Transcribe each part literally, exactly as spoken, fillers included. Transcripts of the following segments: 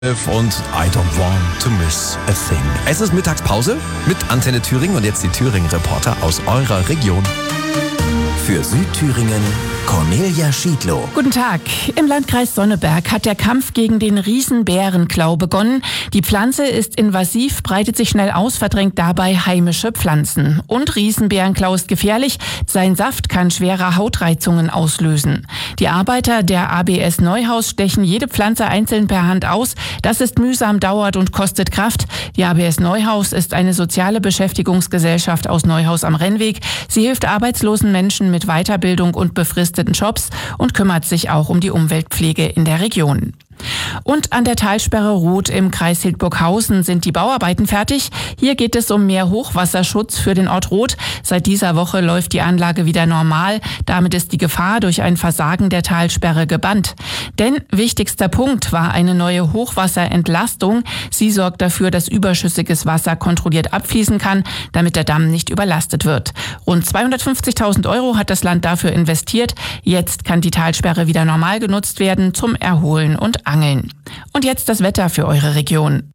Und I don't want to miss a thing. Es ist Mittagspause mit Antenne Thüringen und jetzt die Thüringen-Reporter aus eurer Region. Für Südthüringen Cornelia Schiedlow. Guten Tag. Im Landkreis Sonneberg hat der Kampf gegen den Riesenbärenklau begonnen. Die Pflanze ist invasiv, breitet sich schnell aus, verdrängt dabei heimische Pflanzen. Und Riesenbärenklau ist gefährlich. Sein Saft kann schwere Hautreizungen auslösen. Die Arbeiter der A B S Neuhaus stechen jede Pflanze einzeln per Hand aus. Das ist mühsam, dauert und kostet Kraft. Die A B S Neuhaus ist eine soziale Beschäftigungsgesellschaft aus Neuhaus am Rennweg. Sie hilft arbeitslosen Menschen mit Weiterbildung und befristeten Jobs und kümmert sich auch um die Umweltpflege in der Region. Und an der Talsperre Roth im Kreis Hildburghausen sind die Bauarbeiten fertig. Hier geht es um mehr Hochwasserschutz für den Ort Roth. Seit dieser Woche läuft die Anlage wieder normal. Damit ist die Gefahr durch ein Versagen der Talsperre gebannt. Denn wichtigster Punkt war eine neue Hochwasserentlastung. Sie sorgt dafür, dass überschüssiges Wasser kontrolliert abfließen kann, damit der Damm nicht überlastet wird. Rund zweihundertfünfzigtausend Euro hat das Land dafür investiert. Jetzt kann die Talsperre wieder normal genutzt werden zum Erholen und Angeln. Und jetzt das Wetter für eure Region.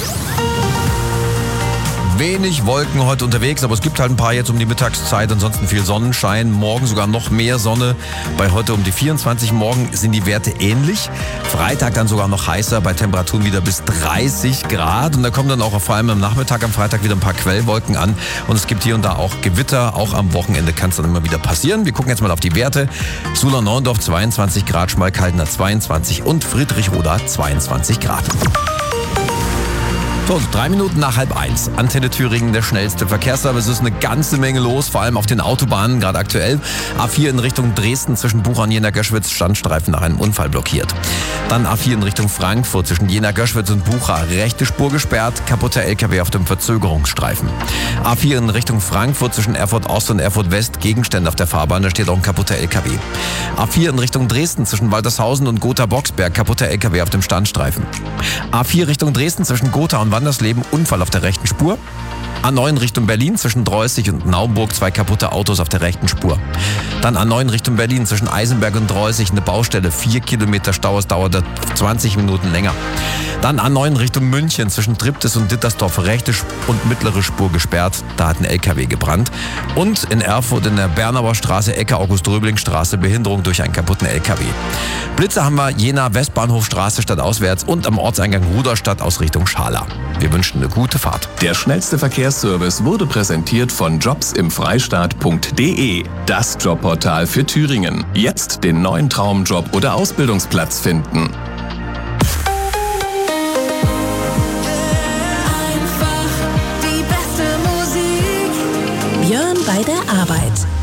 Wenig Wolken heute unterwegs, aber es gibt halt ein paar jetzt um die Mittagszeit. Ansonsten viel Sonnenschein, morgen sogar noch mehr Sonne. Bei heute um die vierundzwanzig, morgen sind die Werte ähnlich. Freitag dann sogar noch heißer, bei Temperaturen wieder bis dreißig Grad. Und da kommen dann auch vor allem am Nachmittag am Freitag wieder ein paar Quellwolken an. Und es gibt hier und da auch Gewitter. Auch am Wochenende kann es dann immer wieder passieren. Wir gucken jetzt mal auf die Werte. Suhlau-Neuendorf zweiundzwanzig Grad, Schmalkalden zweiundzwanzig und Friedrichroda zweiundzwanzig Grad. So, drei Minuten nach halb eins. Antenne Thüringen, der schnellste Verkehrsservice. Es ist eine ganze Menge los, vor allem auf den Autobahnen, gerade aktuell. A vier in Richtung Dresden zwischen Bucha und Jena-Göschwitz, Standstreifen nach einem Unfall blockiert. Dann A vier in Richtung Frankfurt zwischen Jena-Göschwitz und Bucha, rechte Spur gesperrt, kaputter L K W auf dem Verzögerungsstreifen. A vier in Richtung Frankfurt zwischen Erfurt Ost und Erfurt West, Gegenstände auf der Fahrbahn, da steht auch ein kaputter L K W. A vier in Richtung Dresden zwischen Waltershausen und Gotha-Boxberg, kaputter L K W auf dem Standstreifen. A vier Richtung Dresden zwischen Gotha und Wandersleben, Unfall auf der rechten Spur. A neun Richtung Berlin zwischen Dreußig und Naumburg, zwei kaputte Autos auf der rechten Spur. Dann A neun Richtung Berlin zwischen Eisenberg und Dreußig, eine Baustelle, vier Kilometer Stau, es dauerte zwanzig Minuten länger. Dann A neun Richtung München zwischen Triptis und Dittersdorf, rechte und mittlere Spur gesperrt, da hat ein L K W gebrannt. Und in Erfurt in der Bernauer Straße, Ecke August-Röbling-Straße, Behinderung durch einen kaputten L K W. Blitze haben wir Jena Westbahnhofstraße stadtauswärts und am Ortseingang Ruderstadt aus Richtung Schala. Wir wünschen eine gute Fahrt. Der schnellste Verkehrsservice wurde präsentiert von jobs im freistaat punkt de, das Jobportal für Thüringen. Jetzt den neuen Traumjob oder Ausbildungsplatz finden. Björn bei der Arbeit.